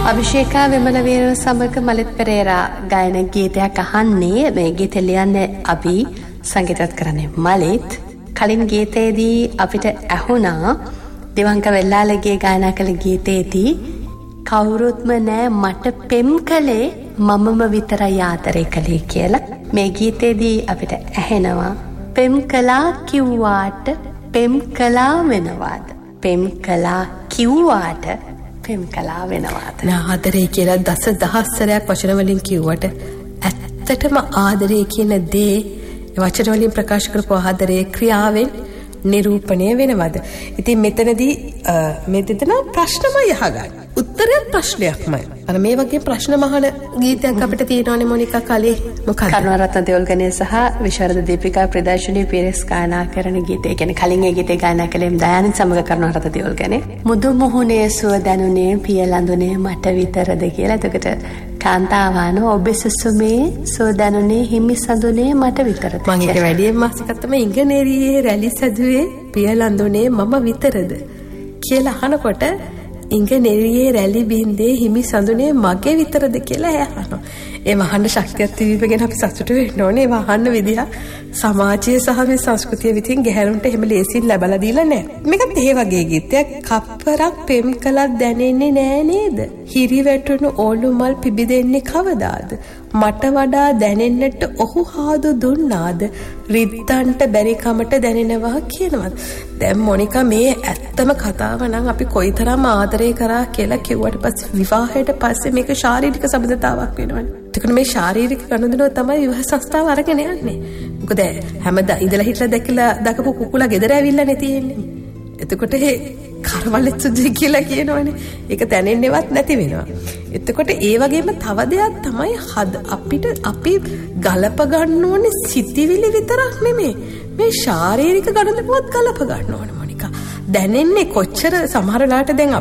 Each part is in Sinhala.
අභිෂේකා විමලවීර සමග මලිත් පෙරේරා ගායන ගීතයක් අහන්නේ. මේ ගීතය ලියන්නේ අපි, සංගීතවත් කරන්නේ මලිත්. කලින් ගීතයේදී අපිට ඇහුණා දිවංක වෙල්ලාලගේ ගායනා කළ ගීතයේදී කවුරුත්ම නෑ මට පෙම් කළේ මමම විතරයි ආදරේ කළේ කියලා. මේ ගීතයේදී අපිට ඇහෙනවා පෙම් කළා කිව්වාට පෙම් කළා වෙනවාද, පෙම් කළා කිව්වාට පෙම් කළා වෙනවාද. ආදරේ කියලා දසදහස්වරයක් වචන වලින් කිව්වට ඇත්තටම ආදරේ කියන දේ වචන වලින් ප්‍රකාශ කරපු ආදරේ ක්‍රියාවෙන් නිරූපණය වෙනවද? ඉතින් මෙතනදී මේ දෙදෙනා ප්‍රශ්නමයි අහගන්නේ. උත්තරයක් ප්‍රශ්නයක්මයි. අර මේ වගේ ප්‍රශ්න මහන ගීතයක් අපිට තියෙනවානේ මොනිකා කලේ. මොකක්ද? කරුණාරත්න දෙවල්ගනේ සහ විශාරද දීපිකා ප්‍රදර්ශනී පීරස් ගායනා කරන ගීතය. කියන්නේ කලින් ඒ ගීතේ ගායනා කළේ දයානන් සමග කරුණාරත්න දෙවල්ගනේ. මුදු මුහුණේ සුව දැනුනේ පිය ලඳුනේ මට විතරද කියලා. එතකොට කාන්තාවාන ඔබ සුසුමේ සුව දැනුනේ හිමි සඳුනේ මට විතරද. මම ඊට වැඩියෙන් මාසිකක් තමයි ඉංගනේරියේ රැලි සදුවේ පිය ලඳුනේ මම විතරද කියලා අහනකොට ඉංගනේරියේ රැලි බින්දේ හිමි සඳුනේ මගේ විතරද කියලා අහනවා. ඒ වහන්න ශක්තියක් තිබීම ගැන අපි සතුටු වෙන්න ඕනේ. ඒ වහන්න විදිහ සමාජයේ සහ මේ සංස්කෘතිය විසින් ගැහැණුන්ට එහෙම ලේසියෙන් ලැබලා දීලා නැහැ. මේකත් ඒ වගේ ගීතයක්. කප්පරක් පෙම් කළක් දැනෙන්නේ නෑ නේද? හිරි වැටුණු ඕලු මල් පිබිදෙන්නේ කවදාද? මට වඩා දැනෙන්නට ඔහු හාදු දුන්නාද? රිද්දන්ට බැරි කමට දැනෙනවා කියනවා. දැන් මොනිකා මේ ඇත්තම කතාව නම් අපි කොයිතරම් ආදරේ කරා කියලා කිව්වට පස්සේ විවාහයට පස්සේ මේක ශාරීරික සම්බන්ධතාවක් වෙනවනේ. එතකොට මේ ශාරීරික ගනුදෙනුව තමයි විවාහ සංස්ථාව අරගෙන යන්නේ. මොකද හැමදා ඉඳලා හිටලා දැකලා දකපු කුකුලා ගෙදර ඇවිල්ලානේ තියෙන්නේ. එතකොට ඒ කරවලෙත් සුදි කියලා කියනවනේ. ඒක දැනෙන්නේවත් නැති වෙනවා. එතකොට ඒ වගේම තව දෙයක් තමයි අපිට අපි ගලප ගන්න ඕනේ සිතිවිලි විතරක් නෙමෙයි. මේ ශාරීරික ගනුදෙනුවත් ගලප ගන්න ඕනේ මොනිකා. දැනෙන්නේ කොච්චර සමහරලාට දැන්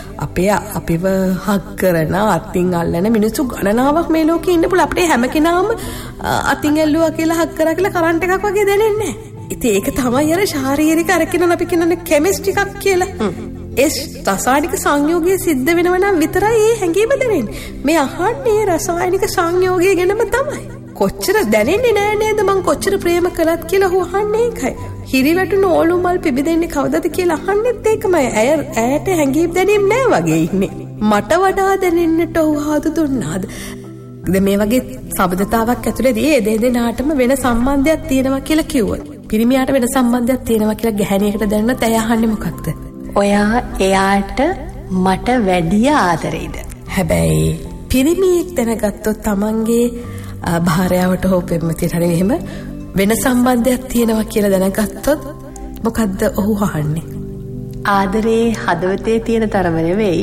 අපිව හක් කරන අතින් අල්ලන මිනිස්සු ගණනාවක් මේ ලෝකේ ඉන්න පුළුවන්. අපිට හැම කෙනාම අතින් ඇල්ලුවා කියලා හක් කරා කියලා කරන්ට් එකක් වගේ දැනෙන්නේ නැහැ. ඉතින් ඒක තමයි අර ශාරීරික අරකින අපි කියන්නේ කෙමිස්ට්‍රි එකක් කියලා. ඒ රසායනික සංයෝගය සිද්ධ වෙනවා නම් විතරයි ඒ හැඟීම දැනෙන්නේ. මේ අහන්නේ රසායනික සංයෝගය ගැනම තමයි. කොච්චර දැනෙන්නේ නෑ නේද මං කොච්චර ප්‍රේම කළත් කියලා අහන්නේ ඒකයි. හිරි වැටුණු ඕලු මල් පිබිදෙන්නේ කවදද කියලා අහන්නෙත් ඒකමයි. ඇයට හැඟීම් දැනීම නෑ වගේ ඉන්නේ. මට වඩා දැනෙන්නට ඔහු හාදු දුන්නාද? මේ වගේ සබඳතාවක් ඇතුළේදී ඒ දෙදෙනාටම වෙන සම්බන්ධයක් තියෙනවා කියලා කිව්වොත්, පිරිමියාට වෙන සම්බන්ධයක් තියෙනවා කියලා ගැහණියකට දැනුණොත් ඇය අහන්නේ මොකක්ද? ඔයා එයාට මට වැඩි ආදරේද? හැබැයි පිරිමියෙක් දැනගත්තොත් තමන්ගේ භාර්යාවට හෝ පෙම්වතියට හරි එහෙම වෙන සම්බන්ධයක් තියෙනවා කියලා දැනගත්තොත් මොකද්ද ඔහු අහන්නේ? ආදරේ හදවතේ තියෙන තරම නෙවෙයි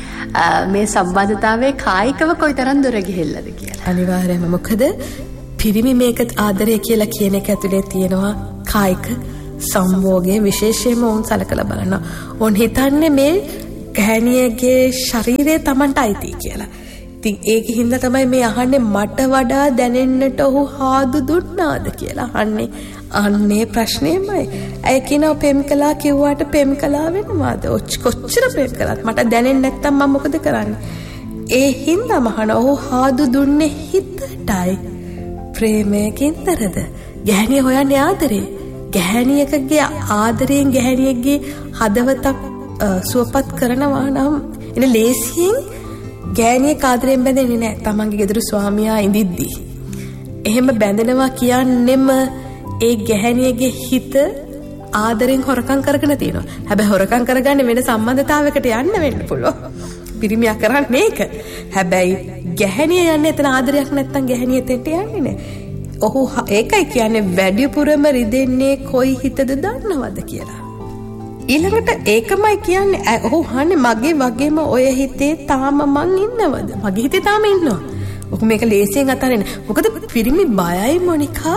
මේ සම්බන්ධතාවයේ කායිකව කොයිතරම් දුර ගිහිල්ලාද කියලා. අනිවාර්යයෙන්ම. මොකද පිරිමි මේක ආදරය කියලා කියන එක ඇතුලේ තියෙනවා කායික සංවෝගයේ විශේෂයෙන්ම උන් සලකලා බලනවා. උන් හිතන්නේ මේ ගැහණියගේ ශරීරය Tamanට අයිති කියලා. ඉතින් ඒකින් හින්දා තමයි මේ අහන්නේ මට වඩා දැනෙන්නට ඔහු හාදු දුන්නාද කියලා අහන්නේ. අන්නේ ප්‍රශ්නේමයි. ඇයි කියනවා පෙම් කළා කිව්වට පෙම් කළා වෙනවාද? කොච්චර පෙම් කළත් මට දැනෙන්නේ නැත්තම් මම මොකද කරන්නේ? ඒ හින්දා මහන ඔහු හාදු දුන්නේ හිතටයි. ප්‍රේමයකින්තරද? ගැහණිය හොයන්නේ ආදරේ. ගැහණියකගේ ආදරයෙන් ගැහණියගේ හදවතක් සුවපත් කරනවා නම් එන ලේසියෙන් ගැහණිය කාදරයෙන් බැඳෙන්නේ නැහැ. තමන්ගේ ගෙදර ස්වාමියා ඉඳිද්දී. එහෙම බැඳෙනවා කියන්නෙම ඒ ගැහණියගේ හිත ආදරෙන් හොරකම් කරගෙන තියෙනවා. හැබැයි හොරකම් කරගන්නේ වෙන සම්බන්ධතාවයකට යන්න වෙන්න පුළුවන්. පිරිමියා කරන්නේ ඒක. හැබැයි ගැහණිය යන්නේ එතන ආදරයක් නැත්තම් ගැහණිය එතෙන්ට යන්නේ නැහැ. ඔහු ඒකයි කියන්නේ වැඩිපුරම රිදෙන්නේ කොයි හිතද දන්නවද කියලා. ඊළඟට ඒකමයි කියන්නේ ඔහු අහන්නේ මගේ වගේම ඔය හිතේ තාම මං ඉන්නවද? මගේ හිතේ තාම ඉන්නවා. ඔහු මේක ලේසියෙන් අතාරින්න. මොකද පිරිමි බයයි මොනිකා.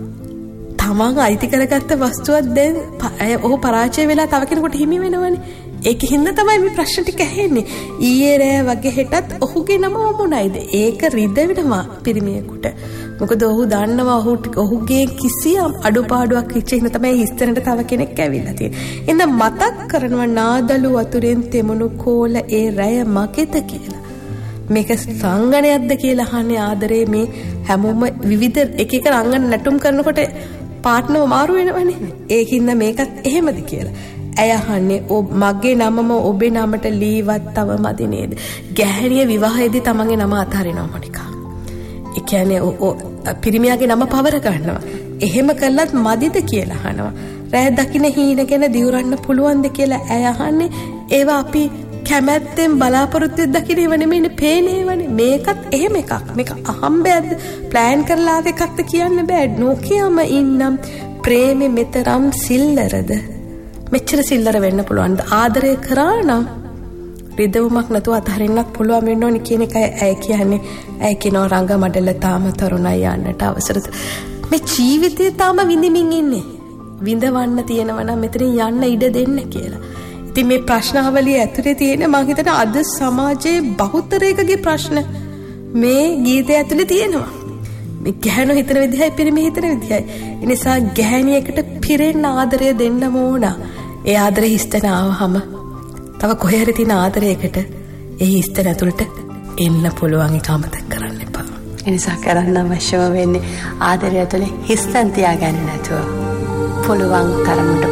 තමන් අයිති කරගත්ත වස්තුවක් දැන් ඔහු පරාජය වෙලා තව කෙනෙකුට හිමි වෙනවනේ. ඒක හින්දා තමයි මේ ප්‍රශ්න ටික ඇහෙන්නේ. ඊයේ රෑ වගේ හෙටත් ඔහුගේ නම මොනයිද? ඒක රිදෙනවා පිරිමියෙකුට. මොකද ඔහු දන්නවා ඔහුගේ කිසියම් අඩුපාඩුවක් ඉච්ච හින්දා තමයි හිස්තැනට තව කෙනෙක් ඇවිල්ලා තියෙන්නේ. එහෙනම් මතක් කරනවා නාදලු වතුරෙන් තෙමුණු කෝල ඒ රැය මගෙද කියලා. මේක රංගනයක්ද කියලා අහන්නේ ආදරේ මේ හැමෝම විවිධ එක එක රංගන නැටුම් කරනකොට පාර්ට්නර් මාරු වෙනවනේ. ඒකින්ද මේකත් එහෙමද කියලා. ඇය අහන්නේ මගේ නමම ඔබේ නමට ලීවත් තව මදි නේද? ගැහණිය විවාහයේදී තමන්ගේ නම අතහරිනවා මොනිකා. ඒ කියන්නේ පිරිමියාගේ නම පවර ගන්නවා. එහෙම කළත් මදිද කියලා අහනවා. රෑ දකින්න හීන ගැන දිවුරන්න පුළුවන්ද කියලා ඇය අහන්නේ. ඒවා අපි කැමැත්තෙන් බලාපොරොත්තු දකින්නව නෙමෙයිනේ පේනේවනේ. මේකත් එහෙම එකක්. මේක අහම්බයක්ද ප්ලෑන් කරලා ආව එකක්ද කියන්න බෑ. නොකියම ඉන්නම් ප්‍රේමෙ මෙතරම් සිල්ලරද? මෙච්චර සිල්ලර වෙන්න පුළුවන්ද? ආදරය කරා නම් රිදවුමක් නැතුව අතහරින්නත් පුළුවන් වෙන්න ඕනි කියන එකයි ඇය කියන්නේ. ඇය කියනවා රංග මඩල තාම තරුණයි යන්නට අවසරද? මේ ජීවිතේ තාම විඳින්මින් ඉන්නේ. විඳවන්න තියෙනවා නම් මෙතනින් යන්න ඉඩ දෙන්න කියලා. ඉතින් මේ ප්‍රශ්නාවලිය ඇතුලේ තියෙන මම හිතන අද සමාජයේ බහුතරයකගේ ප්‍රශ්න මේ ගීතය ඇතුලේ තියෙනවා. මේ ගැහණු හිතන විදිහයි පිරිමි හිතන විදිහයි. ඒ නිසා ගැහණියකට පිරෙන්න ආදරය දෙන්න ඕන. ඒ ආදරය හිස්තන ආවහම තව කොහේ හරි තියෙන ආදරයකට ඒ හිස්තන ඇතුළට එන්න පුළුවන් එක අමතක කරන්න එපා. ඒ නිසා කරන්න අවශ්‍යම වෙන්නේ ආදරය ඇතුලේ හිස්තන් තියාගන්න නැතුව පුළුවන් තරමට